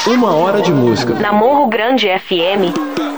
1 hora de música. Na Morro Grande FM.